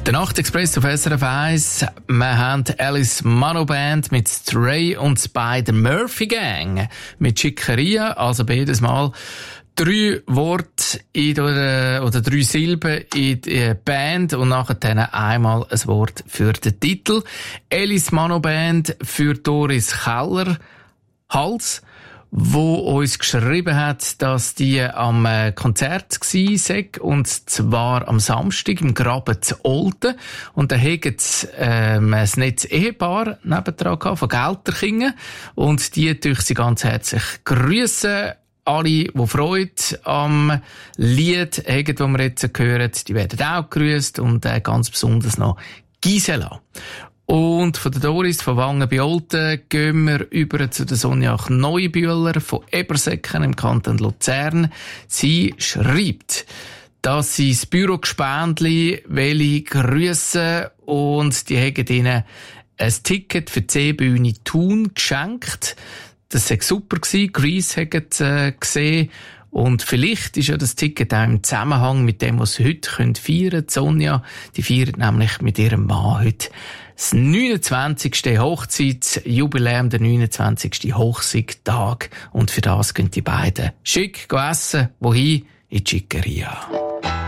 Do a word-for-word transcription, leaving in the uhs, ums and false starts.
Der Nachtexpress auf S R F eins. Wir haben Alice Mano Band mit Stray und Spider Murphy Gang mit Schickeria, also beides Mal drei Worte in der, oder drei Silben in der Band und nachher dann einmal ein Wort für den Titel. Alice Mano Band für Doris Keller Hals, wo uns geschrieben hat, dass die am Konzert gsi sei, und zwar am Samstag im Graben zu Olten. Und da haben sie ähm, ein nettes Ehepaar nebendran gehabt, von Gelterkingen. Und die durch sie ganz herzlich grüssen. Alle, die Freude am Lied haben, das wir jetzt hören, die werden auch gegrüsst. Und äh, ganz besonders noch Gisela. Und von der Doris von Wangen bei Olten gehen wir über zu der Sonja Neubühler von Ebersäcken im Kanton Luzern. Sie schreibt, dass sie das Bürogespendli grüssen und die haben ihnen ein Ticket für die Seebühne Thun geschenkt. Das war super gewesen. Grease hat äh, gesehen. Und vielleicht ist ja das Ticket auch im Zusammenhang mit dem, was sie heute feiern können. Sonja, die feiert nämlich mit ihrem Mann heute das neunundzwanzigste Hochzeitsjubiläum, der neunundzwanzigste Hochzeitstag. Und für das gehen die beiden schick essen. Wohin? In die Schickeria.